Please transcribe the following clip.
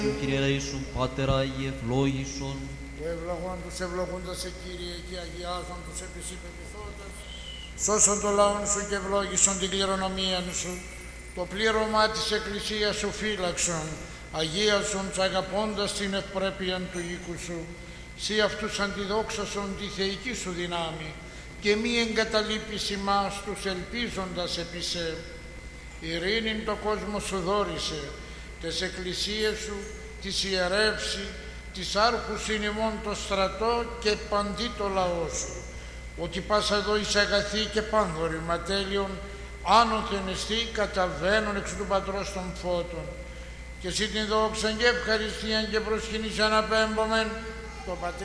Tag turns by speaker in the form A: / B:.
A: Κύριε ελέησον, Πατέρα Αγίε, ευλόγησον.
B: Το ευλογών τους ευλογούντας σε Κύριε και αγιάζον τους επί σοι πεποιθόντας. Σώσον το λαόν σου και ευλόγησον την κληρονομία σου. Το πλήρωμά της Εκκλησίας σου φύλαξον. Αγίασον τους αγαπώντας την ευπρέπεια του οίκου σου. Σύ αυτούς αντιδόξασον τη θεϊκή σου δυνάμει και μη εγκαταλείπεις ημάς τους ελπίζοντας επί σε. Ειρήνην το κόσμο σου δόρισε, τες εκκλησίες σου, τις ιερεύσει, τις άρχους είναι ημών το στρατό και παντί το λαό σου. Ότι πάσα εδώ εις αγαθή και πάνδορη ματέλειον, άνωθεν εστί καταβαίνουν εξ του Πατρός των φώτων. Και εσύ την δόξαν και ευχαριστίαν και προσκυνήσαν απέμπομεν το Πατρί